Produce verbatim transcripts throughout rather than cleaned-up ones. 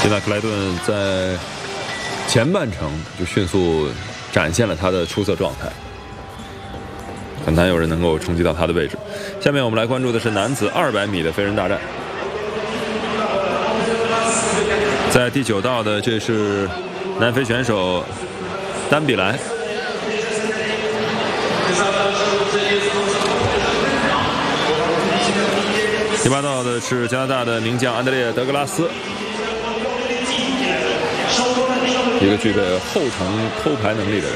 现在克莱顿在前半程就迅速展现了他的出色状态，很难有人能够冲击到他的位置。下面我们来关注的是男子二百米的飞人大战。在第九道的，这是南非选手丹比莱。第八道的是加拿大的名将安德烈·德格拉斯，一个具备后程偷排能力的人。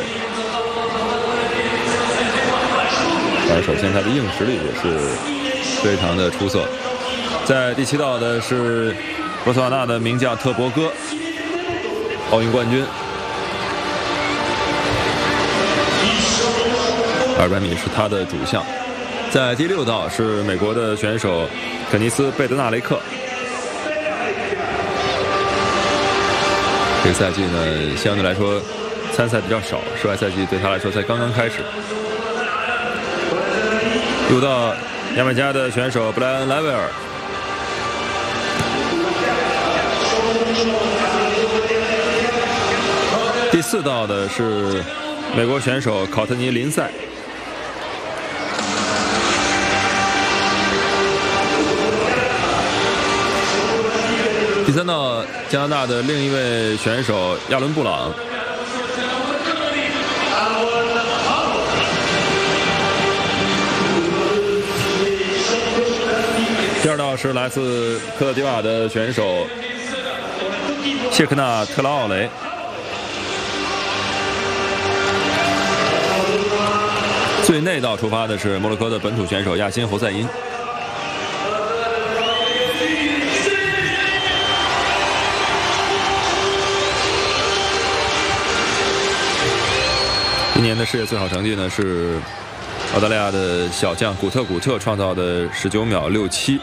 而首先他的硬实力也是非常的出色。在第七道的是博茨瓦纳的名将特博戈，奥运冠军。二百米是他的主项。在第六道是美国的选手肯尼斯·贝德纳雷克。这个赛季呢，相对来说参赛比较少，室外赛季对他来说才刚刚开始。六道，牙买加的选手布莱恩·莱维尔。第四道的是美国选手考特尼·林赛。第三道，加拿大的另一位选手亚伦·布朗。第二道是来自科特迪瓦的选手谢克纳特拉奥雷。最内道出发的是摩洛哥的本土选手亚辛·侯赛因。今年的世界最好成绩呢是澳大利亚的小将古特古特创造的十九秒六七。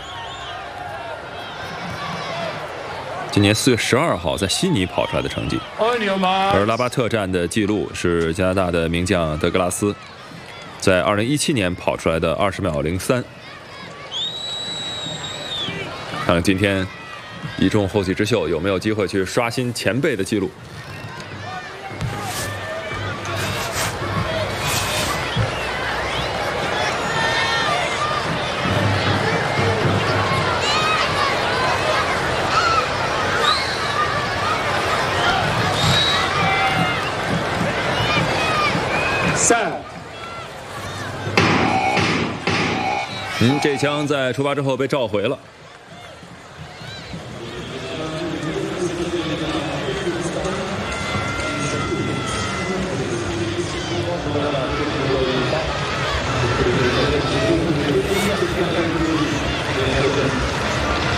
今年四月十二号在悉尼跑出来的成绩。而拉巴特站的记录是加拿大的名将德格拉斯在二零一七年跑出来的二十秒零三。看看今天一众后起之秀有没有机会去刷新前辈的记录。嗯，这枪在出发之后被召回了。